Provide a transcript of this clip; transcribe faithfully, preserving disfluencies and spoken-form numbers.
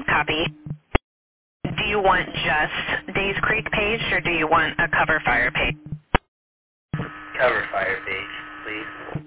Copy. Do you want just Days Creek page, or do you want a cover fire page? Cover fire page, please.